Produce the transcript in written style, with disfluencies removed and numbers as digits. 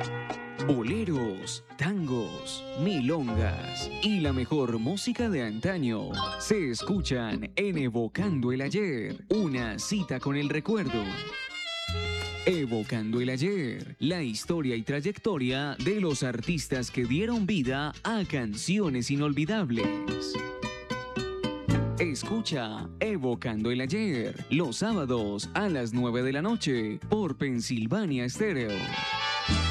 Boleros, tangos, milongas y la mejor música de antaño se escuchan en Evocando el Ayer, una cita con el recuerdo. Evocando el Ayer, la historia y trayectoria de los artistas que dieron vida a canciones inolvidables. Escucha Evocando el Ayer los sábados a las 9 de la noche por Pensilvania Estéreo.